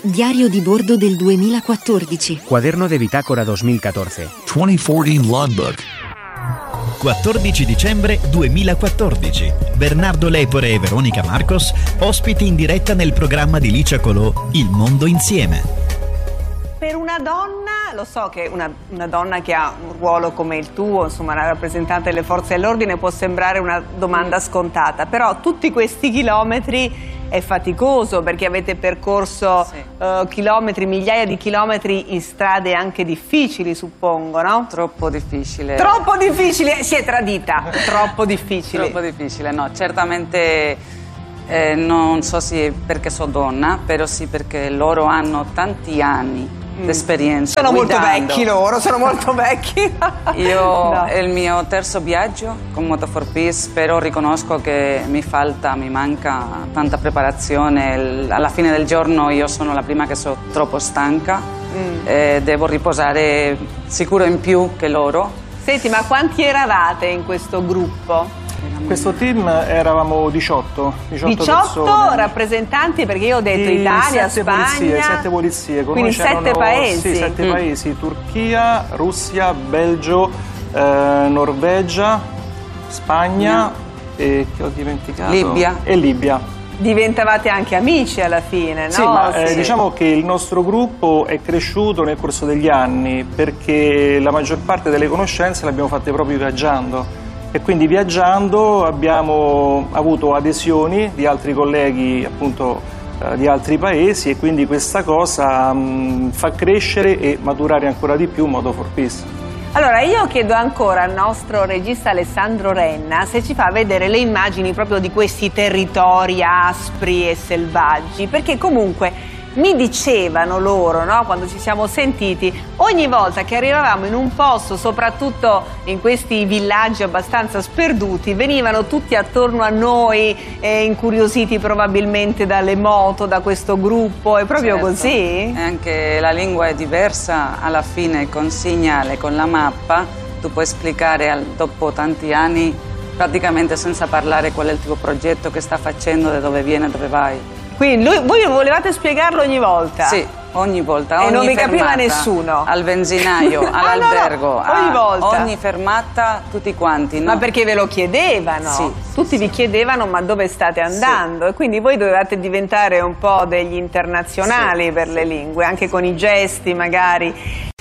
Diario di bordo del 2014. Cuaderno de bitácora 2014. 2014 Logbook. 14 dicembre 2014. Bernardo Lepore e Veronica Marcos, ospiti in diretta nel programma di Licia Colò, Il Mondo Insieme. Per una donna, lo so che una donna che ha un ruolo come il tuo, insomma la rappresentante delle forze dell'ordine, può sembrare una domanda scontata, però tutti questi chilometri è faticoso perché avete percorso chilometri, migliaia di chilometri in strade anche difficili, suppongo, no? Troppo difficile. Troppo difficile, si è tradita, troppo difficile. Troppo difficile, no, certamente non so se perché sono donna, però sì perché loro hanno tanti anni di esperienza. Sono guidando. molto vecchi loro, sono molto vecchi. Io No. è il mio terzo viaggio con Moto for Peace, però riconosco che mi manca tanta preparazione. Alla fine del giorno io sono la prima che sono troppo stanca, devo riposare sicuro in più che loro. Senti, ma quanti eravate in questo gruppo? Questo team eravamo 18 persone. Rappresentanti, perché io ho detto Italia, Spagna, 7 polizie. Con quindi noi 7 paesi. Sì, 7 paesi: Turchia, Russia, Belgio, Norvegia, Spagna e che ho dimenticato? Libia. E Libia. Diventavate anche amici alla fine, no? Sì, ma diciamo che il nostro gruppo è cresciuto nel corso degli anni perché la maggior parte delle conoscenze le abbiamo fatte proprio viaggiando. E quindi viaggiando abbiamo avuto adesioni di altri colleghi appunto di altri paesi e quindi questa cosa fa crescere e maturare ancora di più Moto for Peace. Allora io chiedo ancora al nostro regista Alessandro Renna se ci fa vedere le immagini proprio di questi territori aspri e selvaggi, perché comunque mi dicevano loro, no, quando ci siamo sentiti, ogni volta che arrivavamo in un posto, soprattutto in questi villaggi abbastanza sperduti, venivano tutti attorno a noi, incuriositi probabilmente dalle moto, da questo gruppo, è proprio così? E anche la lingua è diversa, alla fine con segnale, con la mappa, tu puoi spiegare dopo tanti anni, praticamente senza parlare qual è il tuo progetto, che sta facendo, da dove viene, dove vai. Quindi voi volevate spiegarlo ogni volta? Sì, ogni volta. E non vi fermata, capiva nessuno? Al benzinaio, all'albergo. No, ogni volta? Ogni fermata, tutti quanti. No? Ma perché ve lo chiedevano? Sì. Tutti vi chiedevano ma dove state andando? E quindi voi dovevate diventare un po' degli internazionali per le lingue, anche con i gesti magari.